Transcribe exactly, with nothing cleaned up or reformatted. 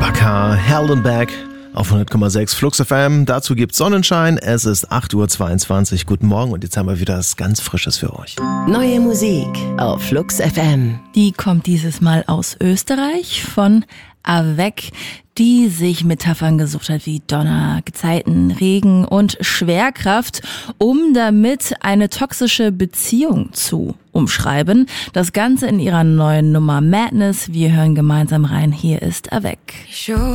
Chewbacca, Held and Back auf hundert Komma sechs Flux F M. Dazu gibt's Sonnenschein. Es ist acht Uhr zweiundzwanzig. Guten Morgen und jetzt haben wir wieder was ganz Frisches für euch. Neue Musik auf Flux F M. Die kommt dieses Mal aus Österreich von Avec, die sich Metaphern gesucht hat wie Donner, Gezeiten, Regen und Schwerkraft, um damit eine toxische Beziehung zu umschreiben. Das Ganze in ihrer neuen Nummer Madness. Wir hören gemeinsam rein. Hier ist Avec.